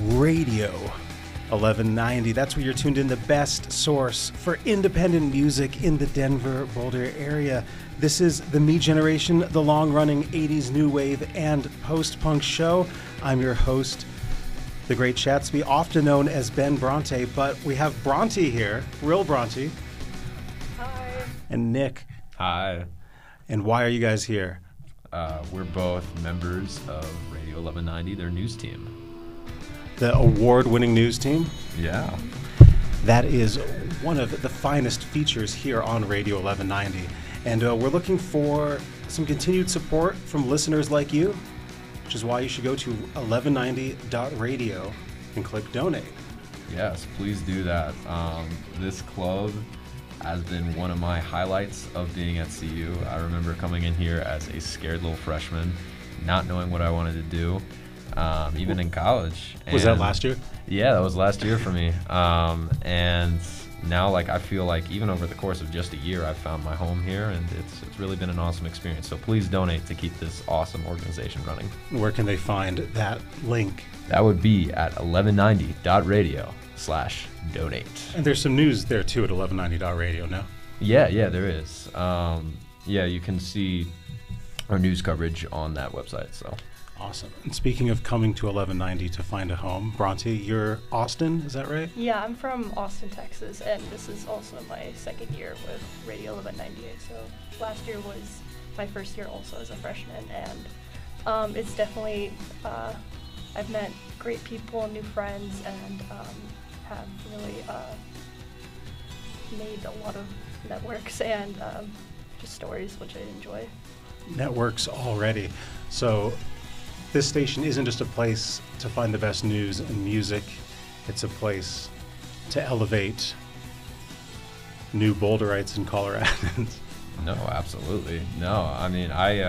Radio 1190. That's where you're tuned in, the best source for independent music in the Denver, Boulder area. This is the Me Generation, the long-running 80s new wave and post-punk show. I'm your host, the great Shatsby, often known as Ben Bronte, but we have Bronte here, real Bronte. Hi. And Nick. Hi. And why are you guys here? We're both members of Radio 1190, their news team. The award-winning news team? Yeah. That is one of the finest features here on Radio 1190. And we're looking for some continued support from listeners like you, which is why you should go to 1190.radio and click donate. Yes, please do that. This club has been one of my highlights of being at CU. I remember coming in here as a scared little freshman, not knowing what I wanted to do, even in college. Was that last year? Yeah, that was last year for me. And now, I feel like even over the course of just a year, I've found my home here, and it's really been an awesome experience. So please donate to keep this awesome organization running. Where can they find that link? That would be at 1190.radio/donate. And there's some news there too at 1190.radio now. Yeah, there is. You can see our news coverage on that website. So awesome. And speaking of coming to 1190 to find a home, Bronte, you're Austin, is that right? Yeah, I'm from Austin, Texas, and this is also my second year with Radio 1198. So last year was my first year also as a freshman, and it's definitely, I've met great people, new friends, and have really made a lot of networks and just stories, which I enjoy. Networks already. So this station isn't just a place to find the best news and music. It's a place to elevate new Boulderites and Coloradans. No, absolutely. No, I mean,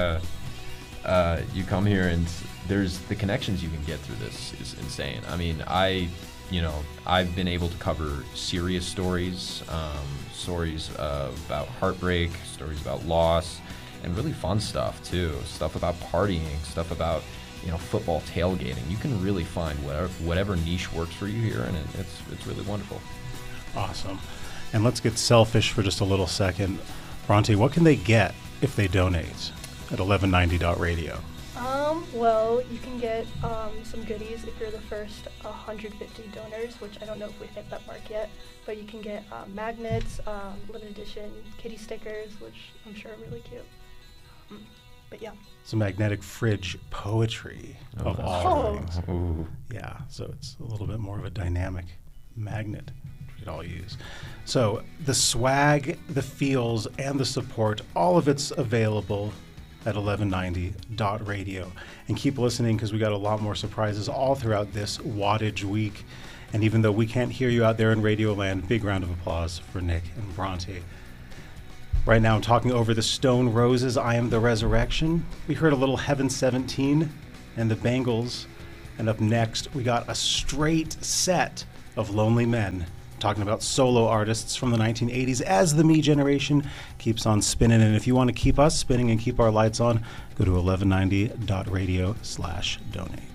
you come here and there's the connections you can get through this is insane. I mean, I've been able to cover serious stories, stories about heartbreak, stories about loss, and really fun stuff too. Stuff about partying, stuff about football tailgating. You can really find whatever niche works for you here, and it's really wonderful. Awesome. And let's get selfish for just a little second. Bronte, what can they get if they donate at 1190.radio? Well, you can get some goodies if you're the first 150 donors, which I don't know if we've hit that mark yet, but you can get magnets, limited edition kitty stickers, which I'm sure are really cute. But yeah. Some magnetic fridge poetry of all things. Ooh. Yeah, so it's a little bit more of a dynamic magnet we could all use. So the swag, the feels, and the support, all of it's available at 1190.radio. And keep listening because we got a lot more surprises all throughout this Wattage week. And even though we can't hear you out there in Radio Land, big round of applause for Nick and Bronte. Right now I'm talking over the Stone Roses, I Am the Resurrection. We heard a little Heaven 17 and the Bangles. And up next, we got a straight set of Lonely Men, talking about solo artists from the 1980s as the Me Generation keeps on spinning. And if you want to keep us spinning and keep our lights on, go to 1190.radio/donate.